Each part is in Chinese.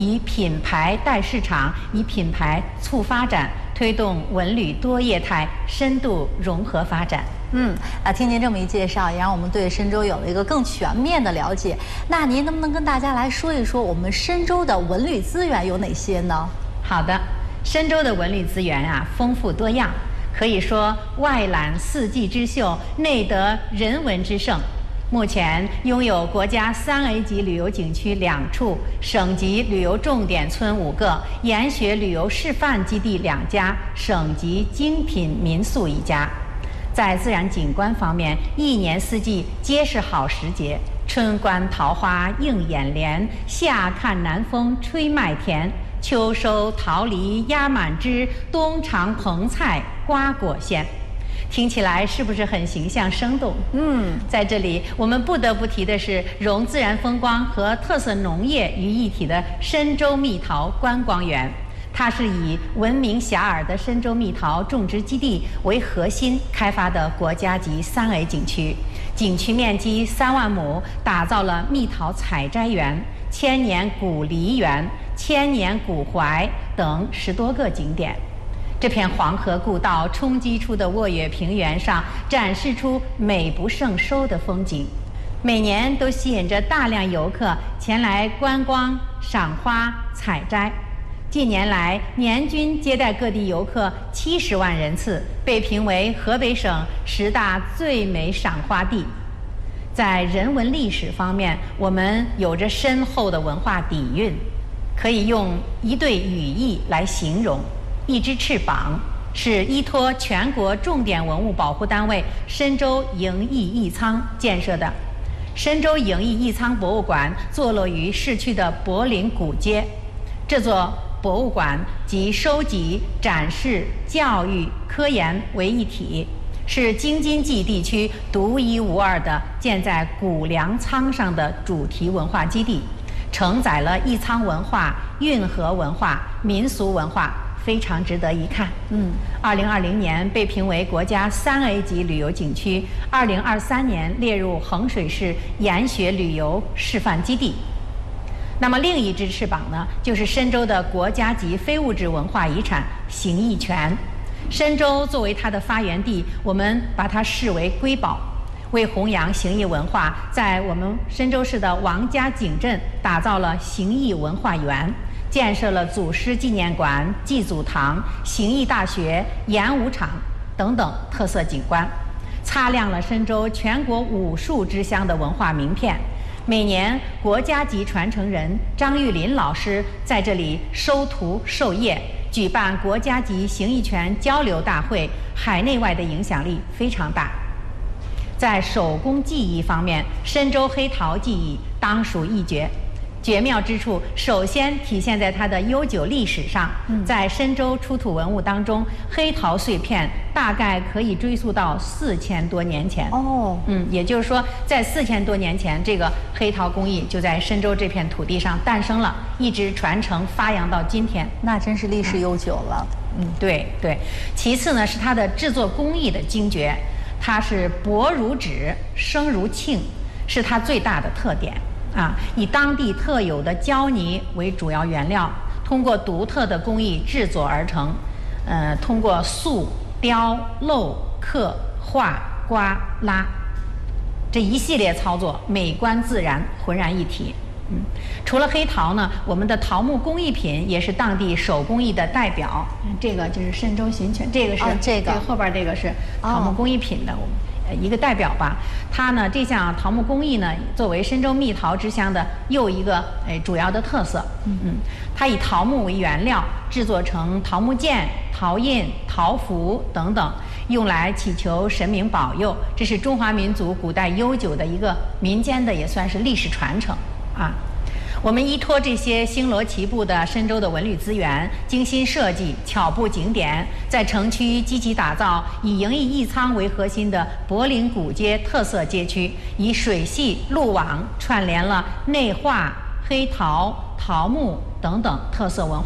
以品牌带市场，以品牌促发展，推动文旅多业态深度融合发展。 听您这么一介绍，也让我们对深州有了一个更全面的了解。那您能不能跟大家来说一说我们深州的文旅资源有哪些呢？ 好的，深州的文旅资源丰富多样，可以说外揽四季之秀，内得人文之盛。目前拥有国家3A 级旅游景区2处，省级旅游重点村5个，研学旅游示范基地2家，省级精品民宿1家。在自然景观方面，一年四季皆是好时节，春观桃花映眼帘，夏看南风吹麦田，秋收桃梨压满枝，冬尝蓬菜瓜果鲜。听起来是不是很形象生动？在这里我们不得不提的是融自然风光和特色农业于一体的深州蜜桃观光园。它是以闻名遐迩的深州蜜桃种植基地为核心开发的国家级3A 景区，景区面积3万亩，打造了蜜桃采摘园、千年古梨园、千年古槐等10多个景点。这片黄河故道冲击出的沃野平原上，展示出美不胜收的风景，每年都吸引着大量游客前来观光、赏花、采摘。近年来，年均接待各地游客70万人次，被评为河北省10大最美赏花地。在人文历史方面，我们有着深厚的文化底蕴，可以用一对语义来形容：一只翅膀，是依托全国重点文物保护单位深州营邑义仓建设的。深州营邑义仓博物馆坐落于市区的柏林古街，这座博物馆集收集、展示、教育、科研为一体，是京津冀地区独一无二的建在古粮仓上的主题文化基地，承载了义仓文化、运河文化、民俗文化，非常值得一看。2020年被评为国家3A 级旅游景区，2023年列入衡水市研学旅游示范基地。那么另一只翅膀呢，就是深州的国家级非物质文化遗产形意泉。深州作为它的发源地，我们把它视为瑰宝。为弘扬形意文化，在我们深州市的王家井镇打造了形意文化园，建设了祖师纪念馆、祭祖堂、形意大学、演武场等等特色景观，擦亮了深州全国武术之乡的文化名片。每年国家级传承人张玉林老师在这里收徒授业，举办国家级形意拳交流大会，海内外的影响力非常大。在手工技艺方面，深州黑陶技艺当属一绝。绝妙之处首先体现在它的悠久历史上。在深州出土文物当中，黑陶碎片大概可以追溯到4000多年前。也就是说，在4000多年前，这个黑陶工艺就在深州这片土地上诞生了，一直传承发扬到今天。 那真是历史悠久了。 对。其次呢，是它的制作工艺的精绝，它是薄如纸，生如磬，是它最大的特点。以当地特有的胶泥为主要原料，通过独特的工艺制作而成。通过塑、雕、镂、刻、画、刮、拉这一系列操作，美观自然，浑然一体。除了黑陶呢，我们的陶木工艺品也是当地手工艺的代表。这个就是深州形拳，这个是这个后边这个是陶木工艺品的一个代表吧。它呢，这项陶木工艺呢，作为深州蜜桃之乡的又一个主要的特色。它以桃木为原料，制作成桃木剑、陶印、桃符等等，用来祈求神明保佑。这是中华民族古代悠久的一个民间的，也算是历史传承。我们依托这些星罗棋布的深州的文旅资源，精心设计、巧布景点，在城区积极打造以营邑义仓为核心的柏林古街特色街区，以水系路网串联了内画、黑陶、桃木等等特色文化，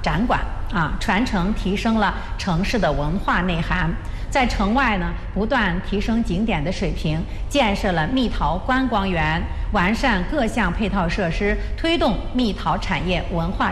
展馆传承提升了城市的文化内涵。在城外呢，不断提升景点的水平，建设了蜜桃观光园，完善各项配套设施，推动蜜桃产业文化